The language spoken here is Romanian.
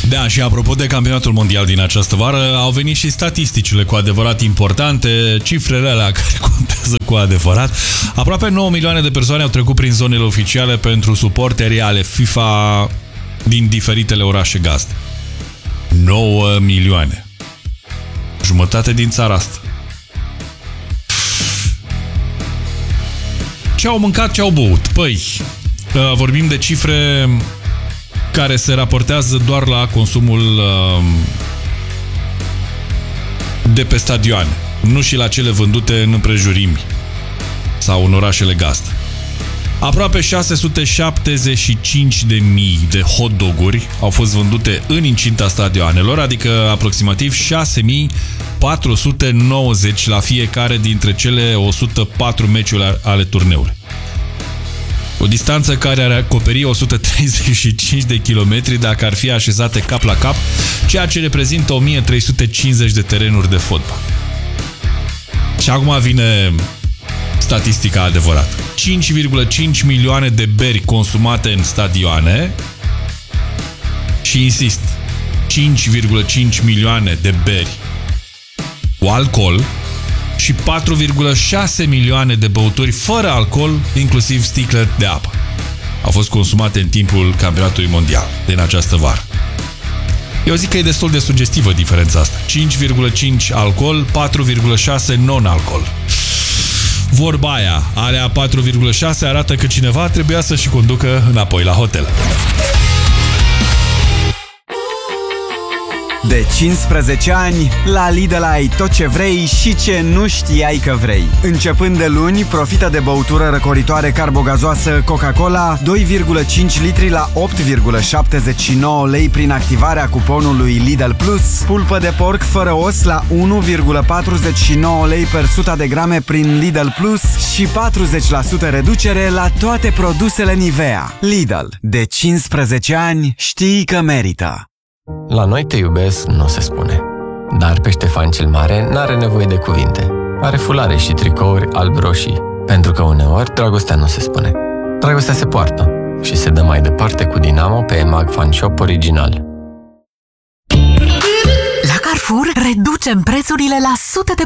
Da, și apropo de campionatul mondial din această vară, au venit și statisticile cu adevărat importante, cifrele alea care contează cu adevărat. Aproape 9 milioane de persoane au trecut prin zonele oficiale pentru suporterii ale FIFA din diferitele orașe gazdă. 9 milioane. Jumătate din țara asta. Ce au mâncat, ce au băut? Păi, vorbim de cifre care se raportează doar la consumul de pe stadioane, nu și la cele vândute în împrejurimi sau în orașele gazdă. Aproape 675.000 de hot-doguri au fost vândute în incinta stadioanelor, adică aproximativ 6.490 la fiecare dintre cele 104 meciuri ale turneului. O distanță care ar acoperi 135 de kilometri dacă ar fi așezate cap la cap, ceea ce reprezintă 1350 de terenuri de fotbal. Și acum vine statistica adevărată. 5,5 milioane de beri consumate în stadioane și, insist, 5,5 milioane de beri cu alcool și 4,6 milioane de băuturi fără alcool, inclusiv sticle de apă, au fost consumate în timpul campionatului mondial din această vară. Eu zic că e destul de sugestivă diferența asta. 5,5 alcool, 4,6 non-alcool. Vorba aia, alea 4,6 arată că cineva trebuia să-și conducă înapoi la hotel. De 15 ani, la Lidl ai tot ce vrei și ce nu știai că vrei. Începând de luni, profită de băutură răcoritoare carbogazoasă Coca-Cola 2,5 litri la 8,79 lei prin activarea cuponului Lidl Plus, pulpă de porc fără os la 1,49 lei per 100 de grame prin Lidl Plus și 40% reducere la toate produsele Nivea. Lidl. De 15 ani știi că merită. La noi te iubesc nu se spune, dar pe Ștefan cel Mare n-are nevoie de cuvinte. Are fulare și tricouri alb-roșii, pentru că uneori dragostea nu se spune. Dragostea se poartă și se dă mai departe cu Dinamo pe EMAG Fan Shop original. La Carrefour reducem prețurile la sute de